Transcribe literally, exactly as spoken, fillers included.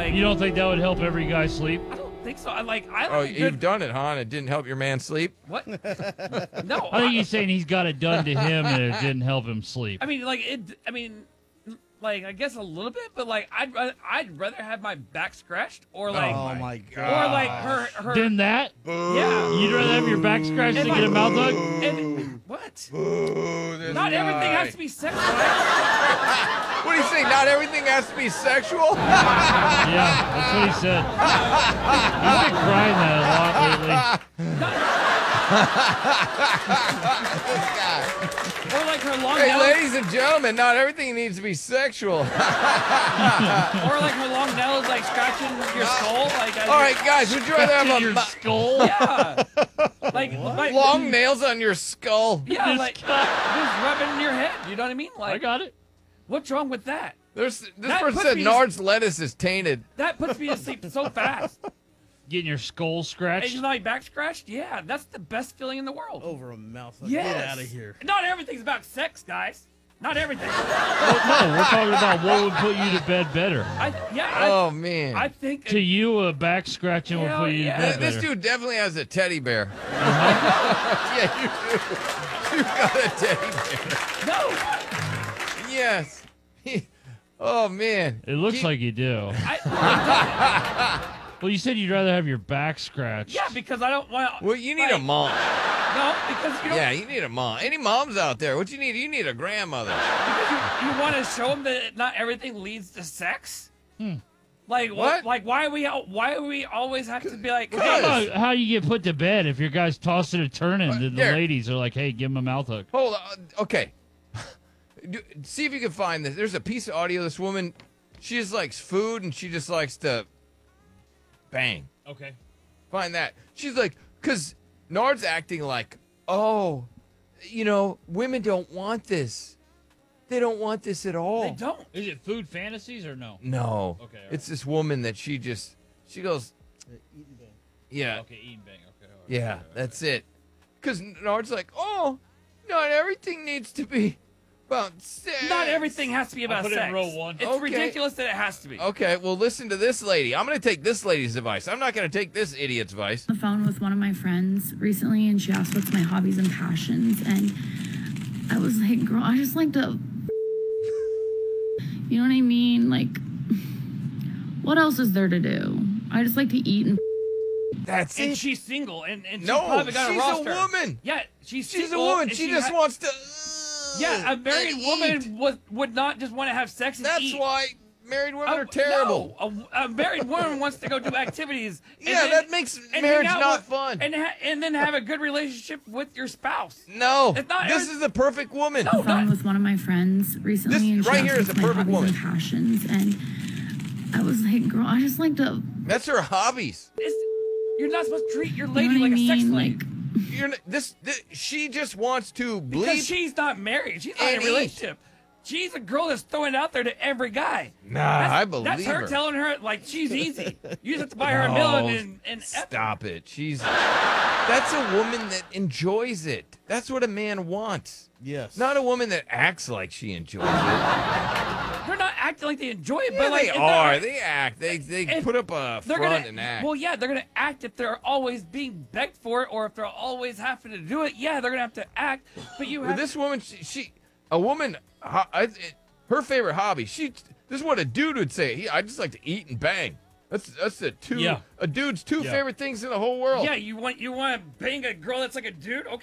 like. You don't think that would help every guy sleep? I don't think so. I like. I like Oh, a you've good, done it, huh? And it didn't help your man sleep? What? No. I think he's saying he's got it done to him and it didn't help him sleep. I mean, like it. I mean, like I guess a little bit, but like I'd rather, I'd rather have my back scratched or like Oh my or god. like her her. Then that? Yeah. You'd rather have your back scratched And to get a like- mouth hug? And what? Ooh, this Not everything guy. has to be sexual. What do you think? Not everything has to be sexual? Yeah, that's what he said. He's been crying that a lot lately. Or like her long Hey, nails. ladies and gentlemen, not everything needs to be sexual. Or like her long nails, like scratching your skull. Like I All right, guys, would you rather have a Your mu- skull? Yeah. Like, like long nails on your skull? Yeah, Just like got- just rubbing in your head. You know what I mean? Like, I got it. what's wrong with that? There's, this That person puts said me to- Nard's lettuce is tainted. That puts me to sleep so fast. Getting your skull And scratched? you know, my back scratched. Yeah, that's the best feeling in the world. Over a mouth. Yes. Get out of here. Not everything's about sex, guys. Not everything. Well, no, we're talking about what would put you to bed better. I yeah. I, Oh, man. I think. To you, a back scratching would Hell put you yeah. to Th- bed this better. dude definitely has a teddy bear. Yeah, you do. You got a teddy bear. no. Yes. He- oh, man. It looks He- like you do. I, Well, you said you'd rather have your back scratched. yeah, because I don't want. Well, you need like, a mom. No, because you don't. Yeah, you need a mom. Any moms out there? What you need? You need a grandmother. Because you, you want to show them that not everything leads to sex. Like What? Like why we al- why do we always have to be like? Because- Hey, How about how you get put to bed if your guy's tossing and turning? And the Derek. ladies are like, "Hey, give him a mouth hook." Hold on. Okay. Do- See if you can find this. There's a piece of audio. This woman, she just likes food and she just likes to bang. Okay. Find that. She's like, because Nard's acting like, oh, you know, women don't want this. They don't want this at all. they don't. Is it food fantasies or no? No. Okay, all It's this woman that she just, she goes, yeah, Okay, eating bang. Okay. all right, yeah, okay, okay. that's it. Because Nard's like, oh, not everything needs to be about sex. Not everything has to be about put it in sex. row one. It's Okay. ridiculous that it has to be. Okay, well, listen to this lady. I'm going to take this lady's advice. I'm not going to take this idiot's advice. the phone with one of my friends recently, and she asked what's my hobbies and passions, and I was like, girl, I just like to, you know what I mean? Like, what else is there to do? I just like to eat and That's And it. she's single, and and she's No, probably got she's a a roster. woman. Yeah, she's She's a single, woman. and She just ha- wants to. Yeah, a married and woman eat. would would not just want to have sex and That's eat. why married women Oh, are terrible. No, a, a married woman wants to go do activities. and Yeah, then- that makes and marriage hang out not with- fun. And ha- and then have a good relationship with your spouse. No, It's not this every- is the perfect woman. No. phone with one of my friends recently, This and she right asked here is what's a my perfect hobbies woman. and passions, and I was like, girl, I just like to, That's her hobbies. It's, you're not supposed to treat your you lady know what like I a sex mean? slave. Like, You're n- this, this. She just wants to Because bleed. she's not married. She's not in and a eat. relationship. She's a girl that's throwing it out there to every guy. Nah, That's, I believe That's her, her. telling her, like, she's easy. You just have to buy her a No, meal and, and, and Stop it. She's. That's a woman that enjoys it. That's what a man wants. Yes. Not a woman that acts like she enjoys it. they're not acting like they enjoy it, Yeah, but like they if they're- are. They act. They they if put up a they're front gonna, and act. Well, yeah, they're gonna act if they're always being begged for it, or if they're always having to do it. Yeah, they're gonna have to act. But you Well, have this woman, she, she a woman, ho- I, it, her favorite hobby. She. This is what a dude would say. He, I just like to eat and bang. That's that's the two. Yeah. A dude's two Yeah. favorite things in the whole world. yeah, you want you want to bang a girl that's like a dude. Okay.